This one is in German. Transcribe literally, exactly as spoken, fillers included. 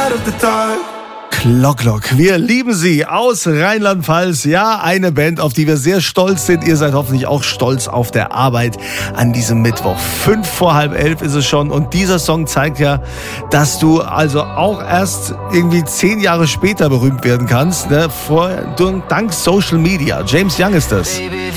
Clock-Clock, wir lieben sie aus Rheinland-Pfalz. Ja, eine Band, auf die wir sehr stolz sind. Ihr seid hoffentlich auch stolz auf der Arbeit an diesem Mittwoch. Fünf vor halb elf ist es schon und dieser Song zeigt ja, dass du also auch erst irgendwie zehn Jahre später berühmt werden kannst, ne? Vor, dank Social Media. James Young ist das.